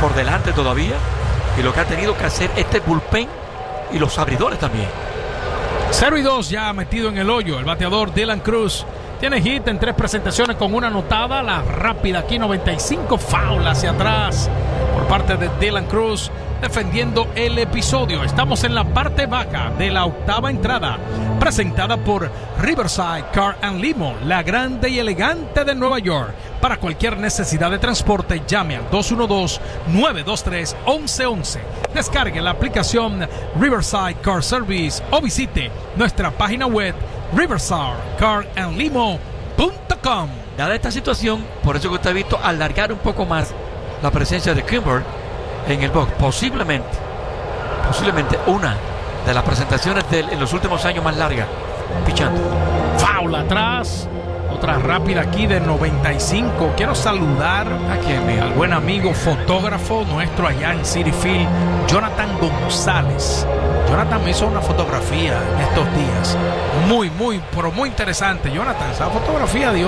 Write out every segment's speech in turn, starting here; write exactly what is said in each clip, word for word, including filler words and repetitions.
por delante todavía y lo que ha tenido que hacer este bullpen y los abridores también. cero y dos ya metido en el hoyo. El bateador Dylan Cruz tiene hit en tres presentaciones con una anotada. La rápida aquí noventa y cinco, foul hacia atrás por parte de Dylan Cruz defendiendo el episodio. Estamos en la parte baja de la octava entrada, presentada por Riverside Car and Limo, la grande y elegante de Nueva York. Para cualquier necesidad de transporte, llame al dos uno dos, nueve dos tres, once once. Descargue la aplicación Riverside Car Service o visite nuestra página web riverside car and limo punto com. Dada esta situación, por eso que usted ha visto alargar un poco más la presencia de Kimbrel en el box. Posiblemente, posiblemente una de las presentaciones de él en los últimos años más largas, pichando. Foul atrás. Otra rápida aquí de noventa y cinco. Quiero saludar ¿A quién, mío? al buen amigo fotógrafo nuestro allá en Citi Field, Jonathan González. Jonathan me hizo una fotografía en estos días. Muy, muy, pero muy interesante. Jonathan, esa fotografía dio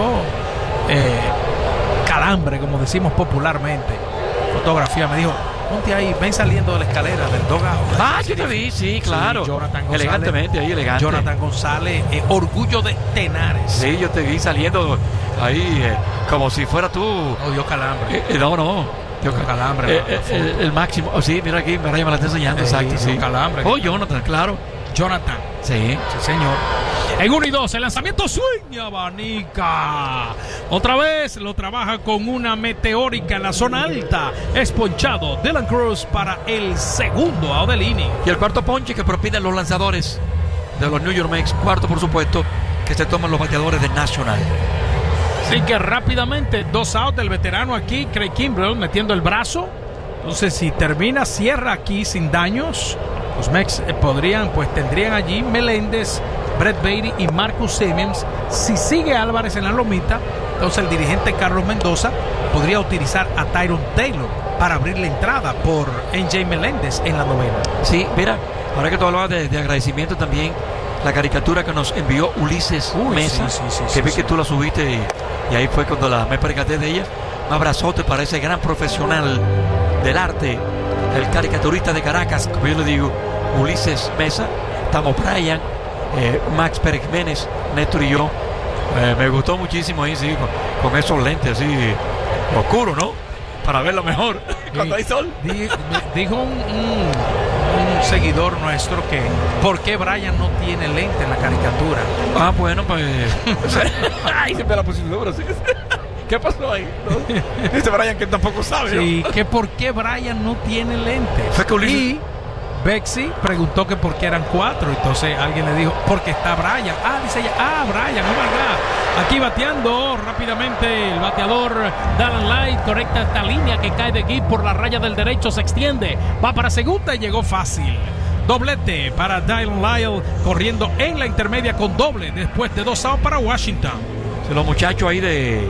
eh, calambre, como decimos popularmente. Fotografía, me dijo, ponte ahí, ven saliendo de la escalera del dogado. Ah, yo te vi, sí, claro. Sí, Jonathan González, elegantemente, ahí elegante. Jonathan González, eh, orgullo de Tenares. Sí, yo te vi saliendo ahí eh, como si fuera tú. No dio calambre. Eh, eh, no, no. Dio calambre. Eh, eh, el, el máximo. Oh, sí, mira aquí, mira, ya me la está enseñando. Sí, exacto, dio sí. calambre. Oh, Jonathan, claro. Jonathan. Sí. Sí, señor. En uno y dos, el lanzamiento swing y abanica. Otra vez lo trabaja con una meteórica en la zona alta. Es ponchado Dylan Cruz para el segundo out del inning. Y el cuarto ponche que propinan los lanzadores de los New York Mets. Cuarto, por supuesto, que se toman los bateadores de National. Así que rápidamente, dos outs del veterano aquí, Craig Kimbrel metiendo el brazo. Entonces, si termina, cierra aquí sin daños. Los Mets eh, podrían, pues tendrían allí Meléndez, Brett Baty y Marcus Simmons. Si sigue Álvarez en la lomita, entonces el dirigente Carlos Mendoza podría utilizar a Tyron Taylor para abrir la entrada por N J Meléndez en la novena. Sí, mira, ahora que tú hablabas de, de agradecimiento también, la caricatura que nos envió Ulises Uy, Mesa, sí, sí, sí, que sí, vi sí. que tú la subiste y, y ahí fue cuando la, me percaté de ella. Un abrazote para ese gran profesional del arte, el caricaturista de Caracas, como yo le digo, Ulises Mesa. Estamos Brian, eh, Max Pérez Jiménez, Néstor y yo. Eh, me gustó muchísimo ahí, sí, con, con esos lentes así oscuros, ¿no? Para verlo mejor cuando hay sol. Di- Dijo un, un, un seguidor nuestro que ¿por qué Brian no tiene lente en la caricatura? Ah, bueno, pues. Ay, se me la pusiste duro, sí. ¿Qué pasó ahí? ¿No? Dice Brian que tampoco sabe. Sí, ¿no? que por qué Brian no tiene lente. Fue que Ulises- Y Bexy preguntó que por qué eran cuatro. Entonces alguien le dijo, porque está Brian. Ah, dice ella, ah, Brian, oh my God. Aquí bateando rápidamente el bateador Dallan Light. Correcta esta línea que cae de aquí por la raya del derecho, se extiende. Va para segunda y llegó fácil. Doblete para Dallan Lyle, corriendo en la intermedia con doble después de dos outs para Washington. Sí, los muchachos ahí de.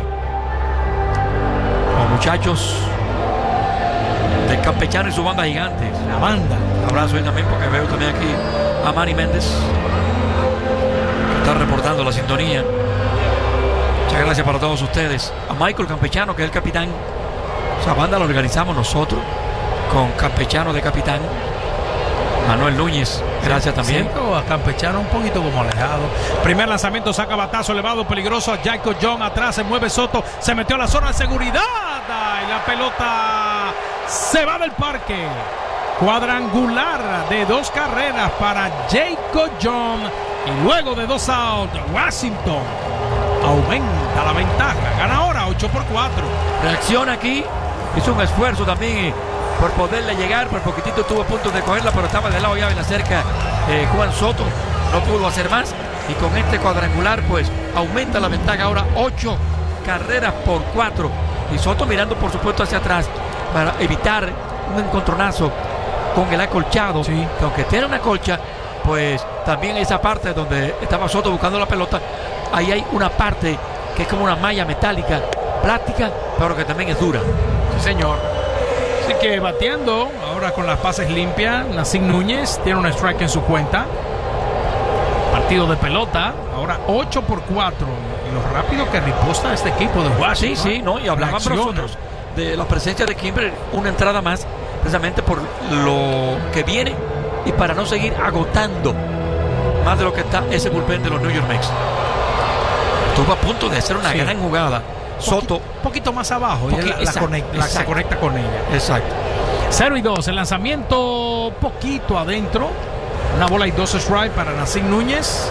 Los muchachos de Campechano y su banda Gigantes. La banda. Abrazo ahí también porque veo también aquí a Manny Méndez, que está reportando la sintonía. Muchas gracias para todos ustedes. A Michael Campechano, que es el capitán. Esa banda la organizamos nosotros con Campechano de capitán. Manuel Núñez, gracias también. Sí, a Campechano un poquito como alejado. Primer lanzamiento, saca batazo elevado, peligroso a Jacob John. Atrás se mueve Soto, se metió a la zona de seguridad. Y la pelota se va del parque. Cuadrangular de dos carreras para Jacob John. Y luego de dos outs, Washington aumenta la ventaja. Gana ahora ocho por cuatro. Reacciona aquí, hizo un esfuerzo también por poderle llegar, por poquitito estuvo a punto de cogerla, pero estaba del lado ya en la cerca eh, Juan Soto, no pudo hacer más, y con este cuadrangular pues aumenta la ventaja ahora ocho carreras por cuatro, y Soto mirando por supuesto hacia atrás para evitar un encontronazo con el acolchado, Sí. que aunque tiene una colcha, pues también esa parte donde estaba Soto buscando la pelota, ahí hay una parte que es como una malla metálica, plástica, pero que también es dura. Sí, señor. Así que bateando ahora con las bases limpias, Nacín Núñez tiene un strike en su cuenta. Partido de pelota, ahora ocho por cuatro. Y lo rápido que riposta este equipo de Washington. Sí, sí, no, y hablaban Reacciona. nosotros de la presencia de Kimbrel una entrada más, precisamente por lo que viene y para no seguir agotando más de lo que está ese bullpen de los New York Mets. Estuvo a punto de hacer una sí. gran jugada. Soto. Un poquito más abajo. Poqui- y la, la, exacto, conecta, la se conecta con ella. Exacto. cero y dos. El lanzamiento poquito adentro. Una bola y dos strikes para Nassim Núñez.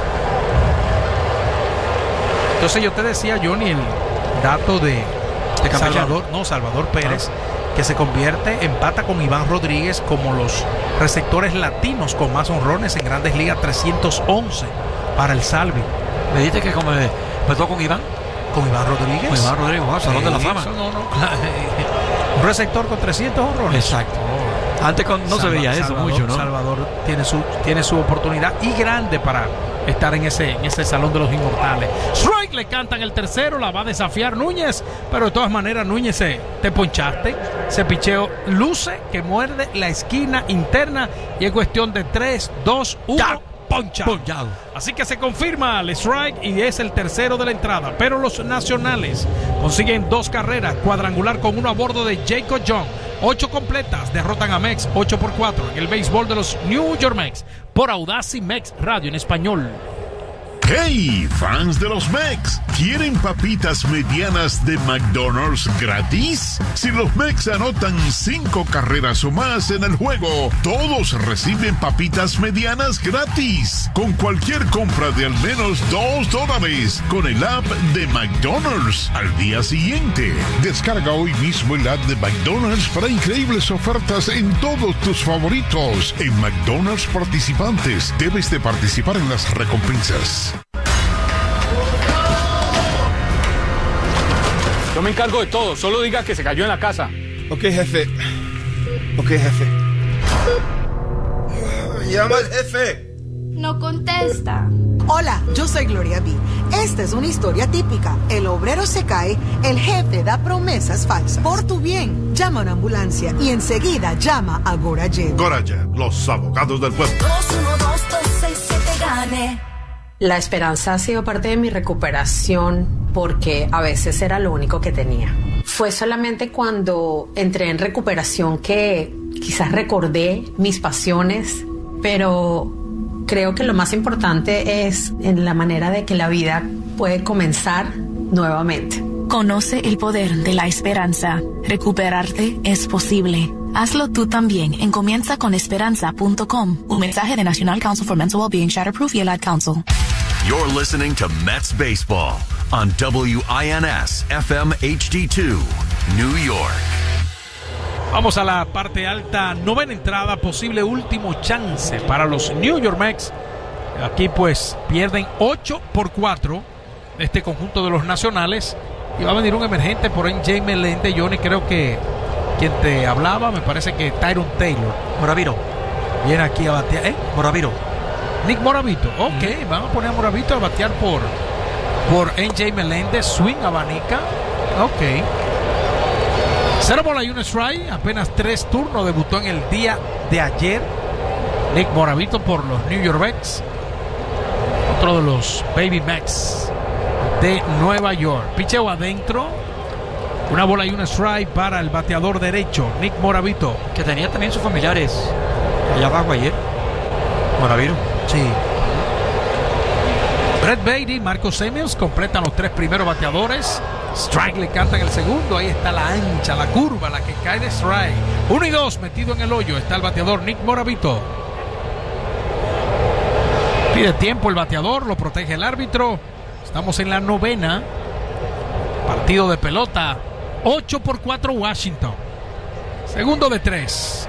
Entonces yo te decía, Johnny, el dato de, de Salvador, no, Salvador Pérez, ah. que se convierte, empata con Iván Rodríguez como los receptores latinos con más honrones en Grandes Ligas, trescientos once para el Salvi. ¿Me dijiste que como empezó con Iván? Con Iván Rodríguez. Con Iván Rodríguez, wow, Salón sí, de la Fama. Eso no, no. Un receptor con trescientos honrones. Exacto. Antes con, no Salva, se veía eso Salvador, mucho, ¿no? Salvador tiene su, tiene su oportunidad y grande para estar en ese, en ese Salón de los Inmortales. Strike, le cantan el tercero, la va a desafiar Núñez, pero de todas maneras Núñez se, te ponchaste, se picheo, luce que muerde la esquina interna y es cuestión de tres, dos, uno, poncha. Ponchado. Así que se confirma el strike y es el tercero de la entrada, pero los nacionales consiguen dos carreras, cuadrangular con uno a bordo de Jacob Young. Ocho completas, derrotan a Mex ocho por cuatro en el béisbol de los New York Mets por Audacy Mex Radio en español. ¡Hey, fans de los Mets! ¿Quieren papitas medianas de McDonald's gratis? Si los Mets anotan cinco carreras o más en el juego, todos reciben papitas medianas gratis. Con cualquier compra de al menos dos dólares con el app de McDonald's al día siguiente. Descarga hoy mismo el app de McDonald's para increíbles ofertas en todos tus favoritos. En McDonald's participantes, debes de participar en las recompensas. Yo me encargo de todo, solo diga que se cayó en la casa. Ok, jefe. Ok, jefe. Llama al jefe. No contesta. Hola, yo soy Gloria B. Esta es una historia típica. El obrero se cae, el jefe da promesas falsas. Por tu bien, llama a una ambulancia y enseguida llama a Gorajet. Gorajet, los abogados del pueblo. dos uno dos dos seis siete gane. La esperanza ha sido parte de mi recuperación porque a veces era lo único que tenía. Fue solamente cuando entré en recuperación que quizás recordé mis pasiones, pero creo que lo más importante es en la manera de que la vida puede comenzar nuevamente. Conoce el poder de la esperanza. Recuperarte es posible. Hazlo tú también en comienza con esperanza punto com. Un mensaje de National Council for Mental Wellbeing, Shatterproof y el Ad Council. You're listening to Mets Baseball on W I N S F M H D two, New York. Vamos a la parte alta, novena entrada, posible último chance para los New York Mets. Aquí pues pierden ocho por cuatro de este conjunto de los nacionales. Y va a venir un emergente por N J Melende. Johnny, creo que quien te hablaba, me parece que Tyron Taylor. Moraviro. Viene aquí a batear. ¿Eh? Moraviro. Nick Moravito. Ok, mm-hmm. Vamos a poner a Moravito a batear por, por N J Melende. Swing abanica. Ok. Cero bola y un strike. Apenas tres turnos. Debutó en el día de ayer. Nick Moravito por los New York Mets. Otro de los Baby Mets de Nueva York. Picheo adentro. Una bola y un strike para el bateador derecho, Nick Moravito. Que tenía también sus familiares allá abajo ayer. Moravito. Sí. Brett Baty, Marcos Semien completan los tres primeros bateadores. Strike le cantan el segundo. Ahí está la ancha, la curva, la que cae de strike. Uno y dos, metido en el hoyo. Está el bateador Nick Moravito. Pide tiempo el bateador, lo protege el árbitro. Estamos en la novena. Partido de pelota. ocho por cuatro Washington. Segundo de tres.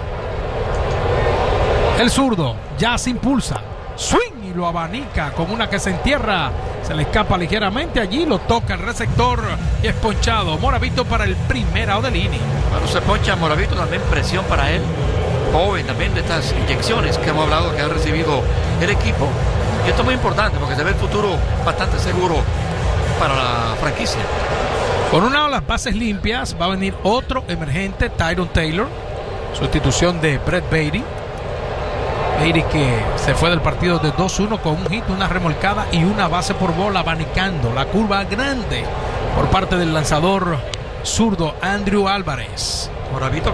El zurdo ya se impulsa. Swing y lo abanica con una que se entierra. Se le escapa ligeramente. Allí lo toca el receptor y es ponchado. Moravito para el primer out del inning. Cuando se poncha Moravito, también presión para él. Joven también de estas inyecciones que hemos hablado que ha recibido el equipo. Y esto es muy importante porque se ve el futuro bastante seguro para la franquicia. Con una de las bases limpias va a venir otro emergente, Tyron Taylor, sustitución de Brett Baty. Baty que se fue del partido de dos uno con un hit, una remolcada y una base por bola, abanicando la curva grande por parte del lanzador zurdo Andrew Álvarez. Moravito